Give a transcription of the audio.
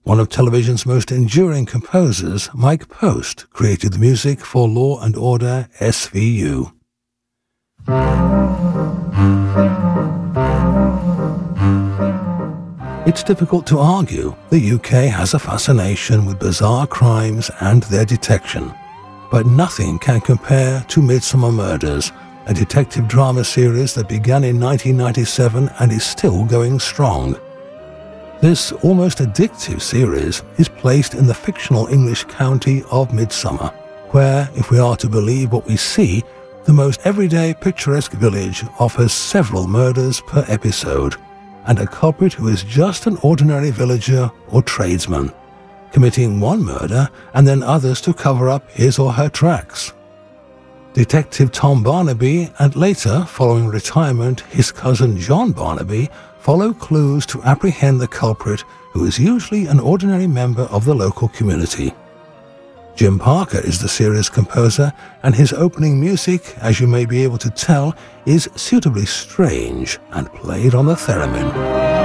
One of television's most enduring composers, Mike Post, created the music for Law and Order SVU. It's difficult to argue the UK has a fascination with bizarre crimes and their detection, but nothing can compare to Midsomer Murders, a detective drama series that began in 1997 and is still going strong. This almost addictive series is placed in the fictional English county of Midsomer, where, if we are to believe what we see, the most everyday picturesque village offers several murders per episode, and a culprit who is just an ordinary villager or tradesman, committing one murder and then others to cover up his or her tracks. Detective Tom Barnaby and later, following retirement, his cousin John Barnaby follow clues to apprehend the culprit, who is usually an ordinary member of the local community. Jim Parker is the series composer, and his opening music, as you may be able to tell, is suitably strange and played on the theremin.